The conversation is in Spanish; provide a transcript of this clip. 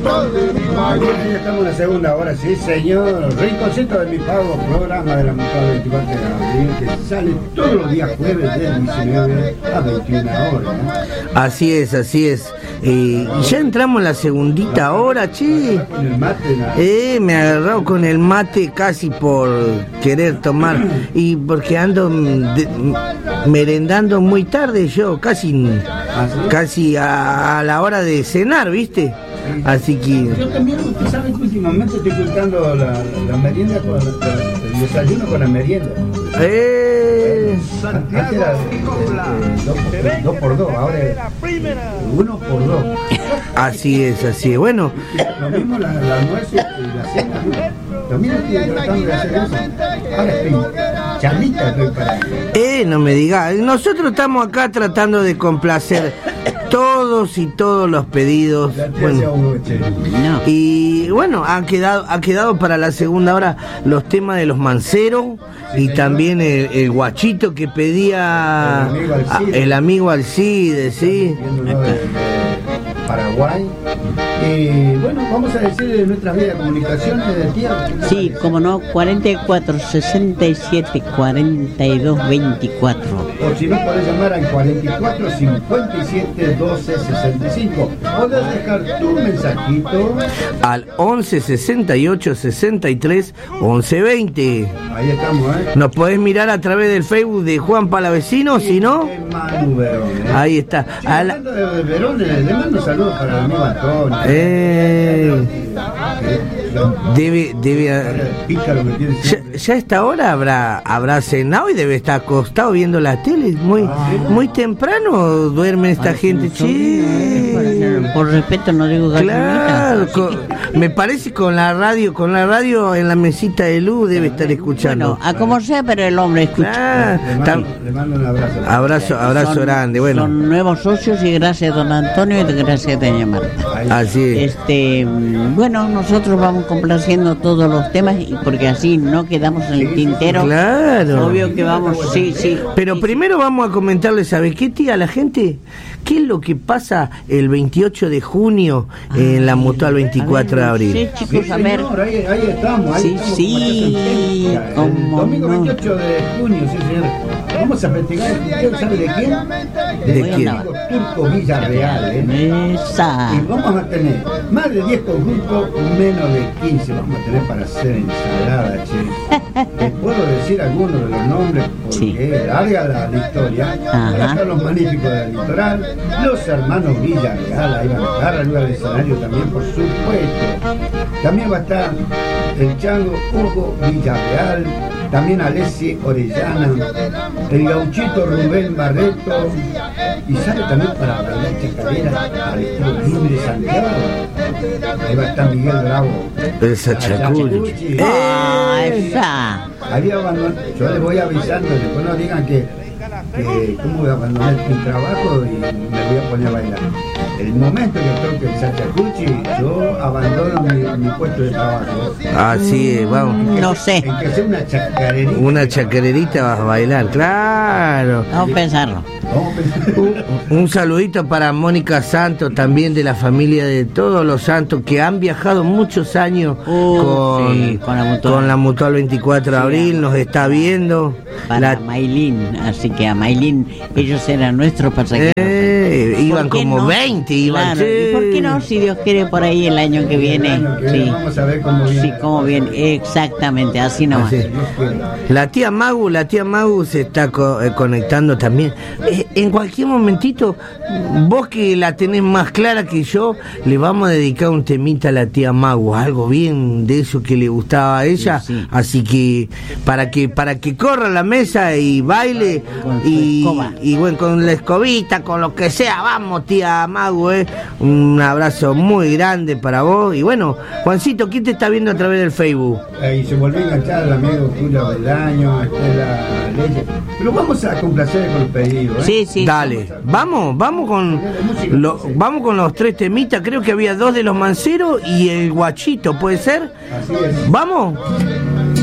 Ya estamos en la segunda hora, sí señor. Rinconcito de mi pago, programa de la Mutual 24 de abril, que sale todos los días jueves de 19 a 21 horas, ¿no? Así es, así es. Ya entramos en la segundita hora, che. Con el mate, me he agarrado con el mate casi por querer tomar. Y porque ando merendando muy tarde yo, casi a la hora de cenar, ¿viste? Así que... Yo también, usted sabe que últimamente estoy juntando la merienda con el desayuno con la merienda. Antes era 2 por 2, ahora es 1 por 2. Así es. Bueno. Lo mismo el almuerzo y la cena, ¿no? Lo mismo estoy tratando de hacer eso. Ahora estoy charlita, estoy para... No me digas. Nosotros estamos acá tratando de complacer todos los pedidos. Bueno, y bueno, ha quedado para la segunda hora los temas de los manceros y también el guachito que pedía el amigo Alcide, ¿sí? Paraguay. Bueno, vamos a decir de nuestras vías de comunicaciones de tierra. Sí, como no, 44 67 42 24. O si no, podés llamar al 44 57 12 65. Podés dejar tu mensajito al 11 68 63 11 20. Ahí estamos, Nos podés mirar a través del Facebook de Juan Palavecino, si no. Manu Verón, Ahí está. Sí, hablando de Verón, le mando saludos para el amigo Antonio. Ya a esta hora habrá cenado y debe estar acostado viendo la tele. Muy temprano duerme esta gente, che. Por respeto no digo gallinita. Claro, me parece con la radio en la mesita de luz debe estar escuchando. Bueno, a como sea, pero el hombre escucha. Le mando un abrazo. Abrazo grande, bueno. Son nuevos socios y gracias don Antonio y gracias doña Marta. Así es. Bueno, nosotros vamos complaciendo todos los temas y porque así no quedamos en el tintero. Claro. Obvio que vamos, sí. Pero primero vamos a comentarles, ¿sabe qué, tía? A la gente, ¿qué es lo que pasa el 28 de junio en la Mutual 24 de abril? Sí, chicos, a ver. Ahí estamos. Sí. El domingo 28 de junio, sí, señor. Vamos a festejar el cumpleaños, ¿sabe de quién? ¿De quién? Turco Villarreal, Esa. Y vamos a tener más de 10 conjuntos, menos de 15 vamos a tener para hacer ensalada, che. Les puedo decir algunos de los nombres porque es larga la historia. Van a estar los magníficos del litoral, los hermanos Villarreal, ahí van a estar arriba del escenario también, por supuesto. También va a estar el chango Hugo Villarreal, también Alessi Orellana, el gauchito Rubén Barreto, y sale también para bailar chacarera al estilo libre Santiago. Ahí va a estar Miguel Bravo. Esa Chacuchi. Esa. Había abandonado, yo les voy avisando, después no digan que cómo voy a abandonar mi trabajo y me voy a poner a bailar. El momento que toque el Sachacuchi, yo abandono mi puesto de trabajo. Así es, vamos. No sé. En que sea una chacarerita. Una chacarerita vas a bailar, claro. Vamos a pensarlo. Un saludito para Mónica Santos, también de la familia de todos los santos que han viajado muchos años con la Mutual 24 de abril, nos está viendo. Para Maylin, así que a Maylin, ellos eran nuestros pasajeros. Iban como 20, iban. Claro, ¿y por qué no? Si Dios quiere, por ahí el año que viene. Sí. Vamos a ver cómo viene. Sí, cómo viene, exactamente, así nomás. La tía Magu se está conectando también. En cualquier momentito, vos que la tenés más clara que yo, le vamos a dedicar un temita a la tía Magu, algo bien de eso que le gustaba a ella. Sí. Así que para que corra la mesa y baile y bueno, con la escobita, con lo que sea, vamos tía Magu, un abrazo muy grande para vos. Y bueno, Juancito, ¿quién te está viendo a través del Facebook? Y se volvió a enganchar el amigo Julio Belaño, Estela Leyes. Pero vamos a complacer con los pedidos, Sí. Dale, vamos con los 3 temitas. Creo que había 2 de los manceros y el guachito, ¿puede ser? Así es. ¿Vamos?